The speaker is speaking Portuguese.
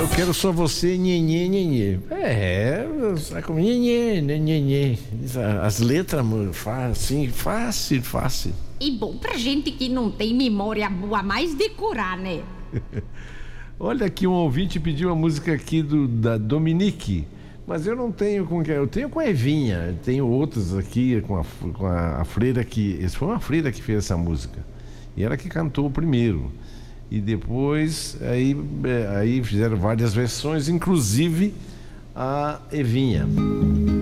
quero só você, nhenhê, nhenhê. Sabe como nhenhê, nhenhê. As letras, assim, fácil. E bom pra gente que não tem memória boa mais decorar, né? Olha aqui, um ouvinte pediu a música aqui da Dominique, mas eu não tenho com quem. Eu tenho com a Evinha, tenho outros aqui com a freira que. Foi uma freira que fez essa música. E ela que cantou o primeiro. E depois aí fizeram várias versões, inclusive a Evinha.